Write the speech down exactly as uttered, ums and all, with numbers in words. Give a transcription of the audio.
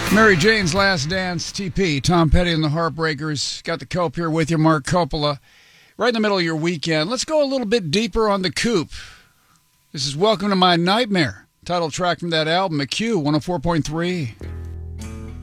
Mary Jane's Last Dance, T P, Tom Petty and the Heartbreakers. Got the Cope here with you, Mark Coppola. Right in the middle of your weekend. Let's go a little bit deeper on the Coop. This is Welcome to My Nightmare, title track from that album, M C Q one oh four point three.